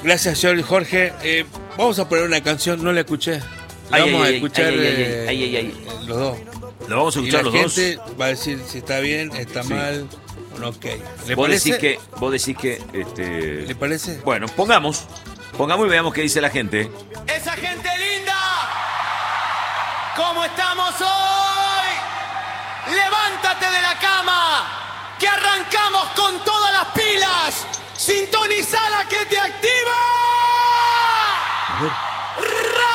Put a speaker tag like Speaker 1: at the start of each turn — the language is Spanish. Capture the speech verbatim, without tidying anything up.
Speaker 1: Gracias, Jorge. Eh, vamos a poner una canción, no la escuché. La
Speaker 2: Ay,
Speaker 1: vamos
Speaker 2: ay,
Speaker 1: a
Speaker 2: ay,
Speaker 1: escuchar
Speaker 2: ay, ay,
Speaker 1: eh,
Speaker 2: ay, ay, ay.
Speaker 1: eh, los dos.
Speaker 2: Lo vamos a
Speaker 1: Y
Speaker 2: escuchar
Speaker 1: la
Speaker 2: los dos.
Speaker 1: gente va a decir si está bien, está
Speaker 2: Sí.
Speaker 1: mal, o ok. ¿Le
Speaker 2: Vos
Speaker 1: parece?
Speaker 2: decís que, vos decís que, este...
Speaker 1: ¿Le parece?
Speaker 2: Bueno, pongamos, pongamos y veamos qué dice la gente.
Speaker 3: ¡Esa gente linda! ¿Cómo estamos hoy? ¡Levántate de la cama! ¡Que arrancamos con todas las pilas! ¡Sintonizá la que